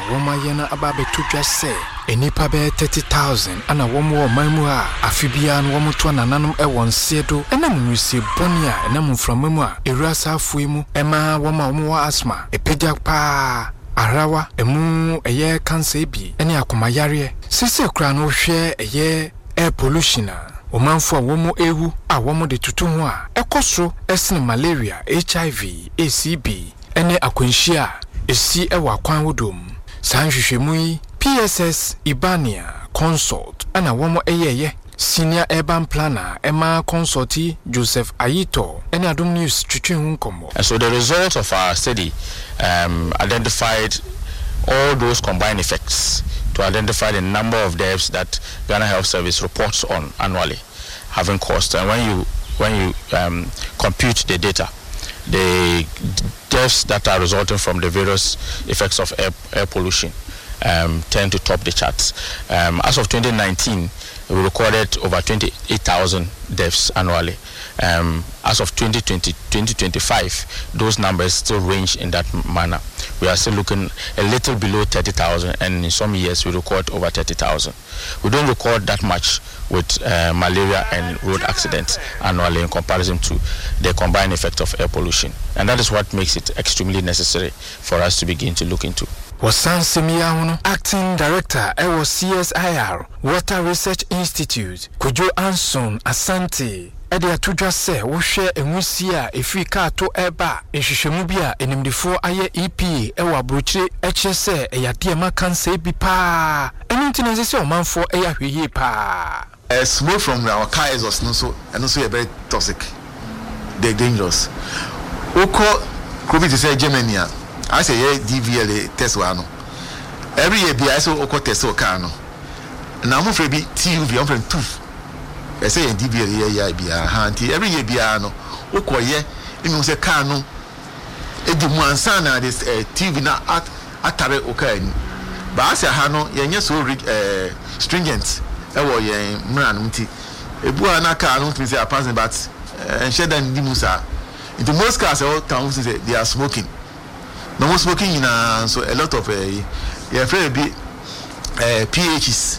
woma yena ababe tudwa se enipa be 30,000 ana womo mamu a afibia no womo to nananom wonse do ena munwisi boni a ena mframamu a erasa afui mu ema womo asma epegya pa arawa emu eye cancer bi ene akomayare sese kra no hwe eye air pollution omanfo a womo ewu a womo de tutu ho a ekoso esne malaria HIV ACB ene akwanhia esi ewa kwan wodom sanhwehwemu yi PSS Ibania Consult ana womo eyeye Senior Urban Planner Emma Consulti Joseph Ayito any Adom News twetwe nkomo. And so the results of our study identified all those combined effects to identify the number of deaths that Ghana Health Service reports on annually having caused. And when you compute the data, the deaths that are resulting from the various effects of air pollution tend to top the charts. As of 2019, we recorded over 28,000 deaths annually. As of 2025, those numbers still range in that manner. We are still looking a little below 30,000, and in some years we record over 30,000. We don't record that much with malaria and road accidents annually in comparison to the combined effect of air pollution. And that is what makes it extremely necessary for us to begin to look into. Wasan Semiahuno, Acting Director, CSIR, Water Research Institute, Kojo Anson, Asante, Edia Tuja se, wo share emusia, efika to eba, ehwehwemubia, enimdifo aye EPA, ewa brochire, HSE, eyadiema kanse bi pa. Enunti se omanfo eya hweye pa. Smoke from our car exhaust and also very toxic. They're dangerous. Oko COVID is Germany. I say DVLA test one. Every year be I so oko test okano. Now mo free be TUV on from 2. I say DVLA be a hanti every year be ano. Oko ye inu se kanu. Edu mu ansa na this TV na atare okani. But I say hano ye so stringent. Ewo ye mran nti. Ebu anaka anu timi say passing but enshare dan di musa. In most cars all town say they are smoking. No more smoking in so a lot of afraid be PHs,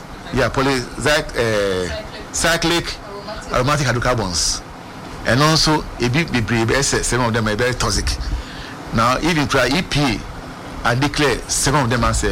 cyclic aromatic hydrocarbons, and also a big some of them are very toxic. Now if you try EPA and declare some of them as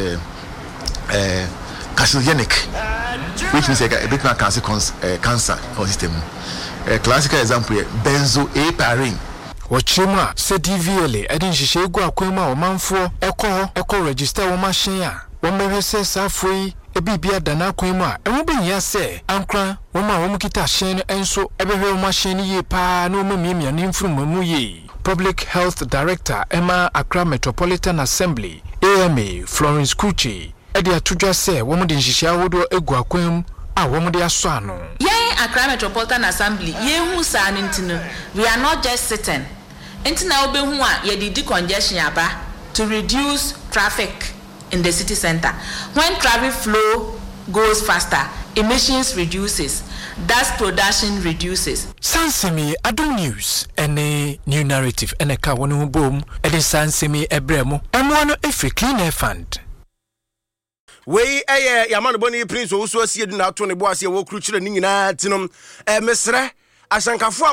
carcinogenic, which means a bit more cancer or system. A classical example benzoaparin. Wachima se DVLA edin hihye egu akwema omanfo eko register wo machine a wo mehwese safoi ebibia dana akwema emu benya se ankra wo ma wo mukita hyen enso ebehwe wo machine ye pa na wo mamiamia ne mfurumamu ye. Public Health Director Emma Accra Metropolitan Assembly AMA Florence Kuchi edi atudwa se wo mde hihye ahodo egu akwem a wo mde aso ano. Accra Metropolitan Assembly yehu sa ntino we are not just sitting ntina obehu a ye di congestion aba to reduce traffic in the city center. When traffic flow goes faster, emissions reduces, dust production reduces. Sansemi Adom News ene new narrative ene ka wonu hu bom ede sansemi ebremo emo no efi clean air fund. We yamano boni prince oso asie di na to ne bo asie wo kruchire ni nyina tinom mesre asankafo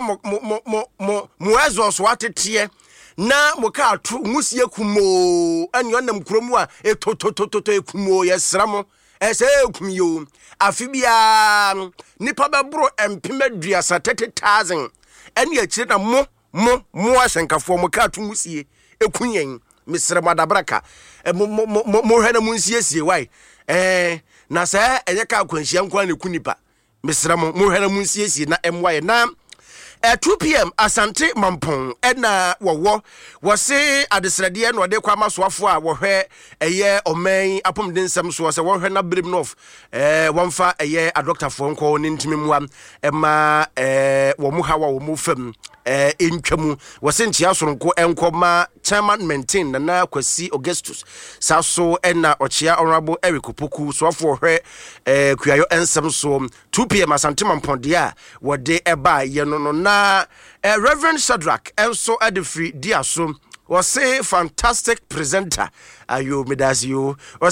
mo exhaust watete na mo ka atu musie kumo ani onam kromu a etotototo ekumo yesra mo ese ekumyo afibia nipa bebro empemedua sa 30,000 ani akire na mo asankafo mo ka atu musie ekunyen mesre madabraka mo hwana munsiesie wai na sa enye ka akwanhia nkwa ne kunipa mesra mo hwana munsiesie na emwaye na 2 p.m. Asante Mampong ena wose adesrade no de kwa masoafo a wohwe eye oman apomden nsem so se wohwe na brim nof wonfa eye adoctorfo nko ne ntimemwa ema wo mu hawa wo mu fam entwamu wose ntia soronko enkoma chairman maintain na Kwasi Augustus saso ena ochia honorable Eric Opoku soafo wohwe kuayo ensem so 2 p.m. Asante Mampong dia wode eba ye no na Reverend Shadrach enso adefri diaso was a fantastic presenter. Ayo medasio was